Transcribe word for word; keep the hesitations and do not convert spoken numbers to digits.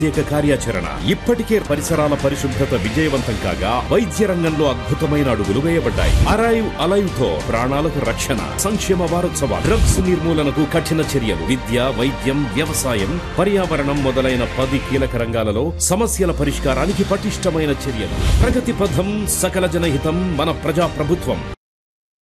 ప్రత్యేక కార్యాచరణ ఇప్పటికే పరిసరాల పరిశుభ్రత విజయవంతం కాగా వైద్య రంగంలో అద్భుతమైన అడుగులు వేయబడ్డాయి. అరైవ్ అలైవ్ తో ప్రాణాలకు రక్షణ. సంక్షేమ వారోత్సవాలు, డ్రగ్స్ నిర్మూలనకు కఠిన చర్యలు, విద్య, వైద్యం, వ్యవసాయం, పర్యావరణం మొదలైన పది కీలక రంగాలలో సమస్యల పరిష్కారానికి పటిష్టమైన చర్యలు. ప్రగతి పథం, సకల జనహితం, మన ప్రజా ప్రభుత్వం.